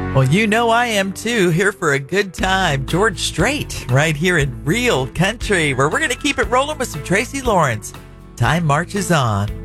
Well, you know I am too, here for a good time. George Strait, right here in Real Country, where we're going to keep it rolling with some Tracy Lawrence. Time marches on.